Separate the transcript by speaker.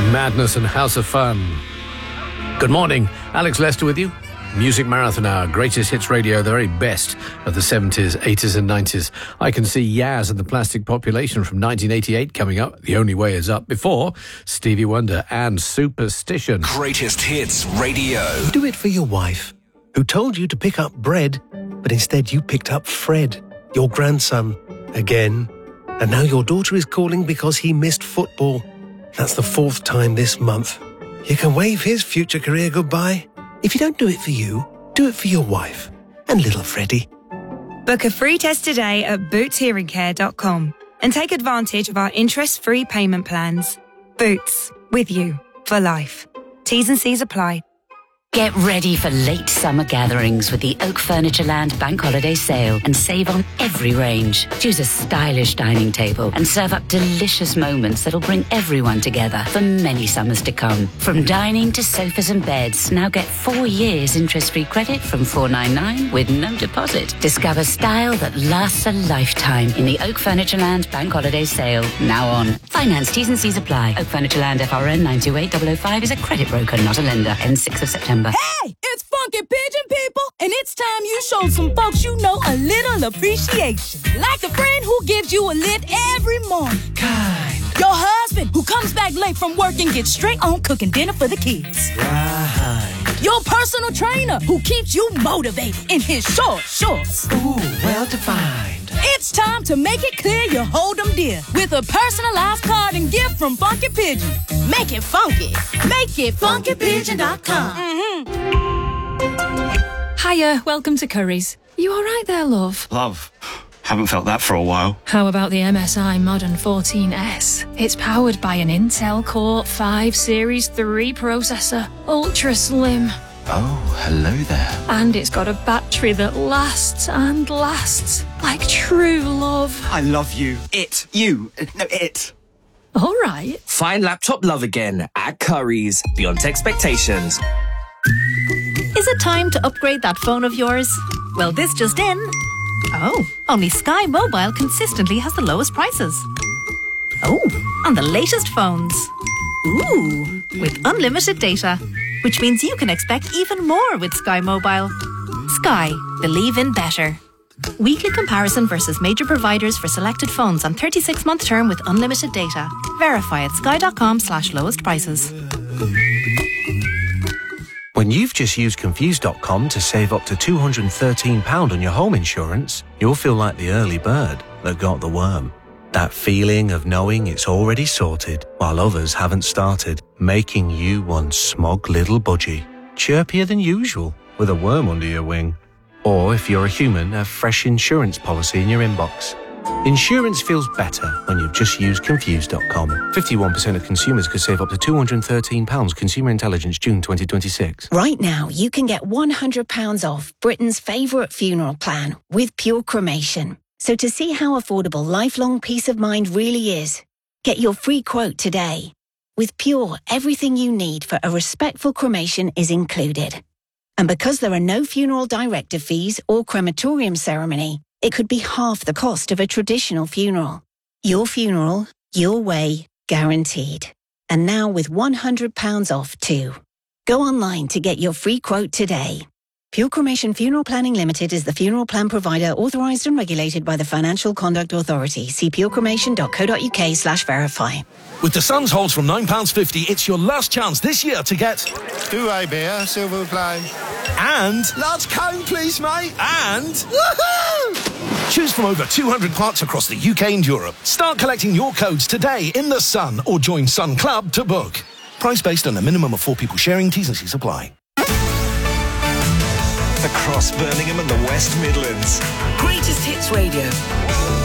Speaker 1: Madness and House of Fun. Good morning, Alex Lester with you. Music Marathon Hour, greatest hits radio, the very best of the 70s, 80s and 90s. I can see Yaz and the Plastic Population from 1988 coming up. The Only Way Is Up. Before, Stevie Wonder and Superstition.
Speaker 2: Greatest hits radio.
Speaker 3: Do it for your wife, who told you to pick up bread, but instead you picked up Fred, your grandson, again. And now your daughter is calling because he missed football. That's the 4th time this month. You can wave his future career goodbye. If you don't do it for you, do it for your wife and little Freddie.
Speaker 4: Book a free test today at bootshearingcare.com and take advantage of our interest-free payment plans. Boots, with you for life. T's and C's apply.
Speaker 5: Get ready for late summer gatherings with the Oak Furniture Land Bank Holiday Sale and save on every range. Choose a stylish dining table and serve up delicious moments that'll bring everyone together for many summers to come. From dining to sofas and beds, now get 4 years interest-free credit from $499 with no deposit. Discover style that lasts a lifetime in the Oak Furniture Land Bank Holiday Sale, now on. Finance T's and C's apply. Oak Furniture Land FRN 928005 is a credit broker, not a lender. Ends 6th of September.
Speaker 6: Hey, it's Funky Pigeon people, and it's time you showed some folks you know a little appreciation. Like a friend who gives you a lift every morning.
Speaker 3: Kind.
Speaker 6: Your husband who comes back late from work and gets straight on cooking dinner for the kids.
Speaker 3: Right.
Speaker 6: Your personal trainer who keeps you motivated in his short shorts.
Speaker 3: Ooh, well defined.
Speaker 6: It's time to make it clear you hold them dear with a personalized card and gift from Funky Pigeon. Make it funky. Make it funkypigeon.com.
Speaker 7: Hiya, welcome to Curry's. You all right there, love?
Speaker 8: Love. Haven't felt that for a while.
Speaker 7: How about the MSI Modern 14S? It's powered by an Intel Core 5 Series 3 processor, ultra slim.
Speaker 8: Oh, hello there.
Speaker 7: And it's got a battery that lasts and lasts, like true love.
Speaker 9: I love you. It. You. No, it.
Speaker 7: All right.
Speaker 9: Find laptop love again at Curry's. Beyond expectations.
Speaker 10: Is it time to upgrade that phone of yours? Well, this just in. Oh, only Sky Mobile consistently has the lowest prices. Oh, on the latest phones. Ooh, with unlimited data, which means you can expect even more with Sky Mobile. Sky, believe in better. Weekly comparison versus major providers for selected phones on 36-month term with unlimited data. Verify at sky.com/lowest prices.
Speaker 3: When you've just used Confused.com to save up to £213 on your home insurance, you'll feel like the early bird that got the worm. That feeling of knowing it's already sorted while others haven't started, making you one smug little budgie, chirpier than usual with a worm under your wing. Or if you're a human, a fresh insurance policy in your inbox. Insurance feels better when you've just used Confused.com. 51% of consumers could save up to £213. Consumer Intelligence, June 2026.
Speaker 5: Right now, you can get £100 off Britain's favourite funeral plan with Pure Cremation. So to see how affordable lifelong peace of mind really is, get your free quote today. With Pure, everything you need for a respectful cremation is included. And because there are no funeral director fees or crematorium ceremony, it could be half the cost of a traditional funeral. Your funeral, your way, guaranteed. And now with £100 off too. Go online to get your free quote today. Pure Cremation Funeral Planning Limited is the funeral plan provider authorised and regulated by the Financial Conduct Authority. See purecremation.co.uk/verify.
Speaker 11: With the Suns holds from £9.50, it's your last chance this year to get
Speaker 12: 2 beer, silver play.
Speaker 11: And
Speaker 12: large cone, please, mate.
Speaker 11: And
Speaker 12: woohoo!
Speaker 11: Choose from over 200 parks across the UK and Europe. Start collecting your codes today in the Sun or join Sun Club to book. Price based on a minimum of 4 people sharing. T's and C's apply.
Speaker 2: Across Birmingham and the West Midlands.
Speaker 6: Greatest hits radio.